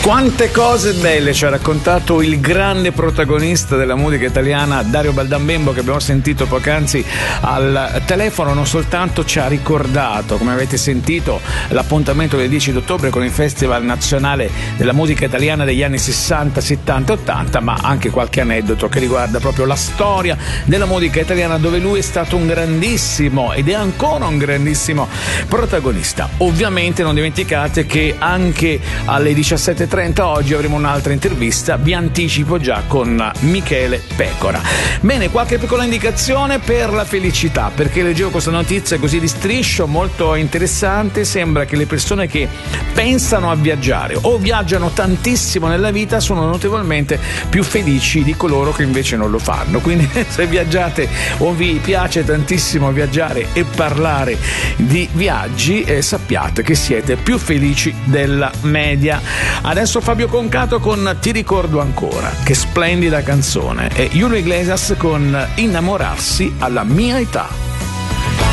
Quante cose belle ci ha raccontato il grande protagonista della musica italiana, Dario Baldambembo, che abbiamo sentito poc'anzi al telefono. Non soltanto ci ha ricordato, come avete sentito, l'appuntamento del 10 ottobre con il Festival Nazionale della Musica Italiana degli anni 60, 70, 80, ma anche qualche aneddoto che riguarda proprio la storia della musica italiana, dove lui è stato un grandissimo ed è ancora un grandissimo protagonista. Ovviamente non dimenticate che anche alle 17:30 oggi avremo un'altra intervista, vi anticipo già, con Michele Pecora. Bene, qualche piccola indicazione per la felicità, perché leggevo questa notizia così di striscio, molto interessante. Sembra che le persone che pensano a viaggiare o viaggiano tantissimo nella vita sono notevolmente più felici di coloro che invece non lo fanno. Quindi se viaggiate o vi piace tantissimo viaggiare e parlare di viaggi, sappiate che siete più felici della media. Adesso Fabio Concato con Ti ricordo ancora, che splendida canzone, e Julio Iglesias con Innamorarsi alla mia età.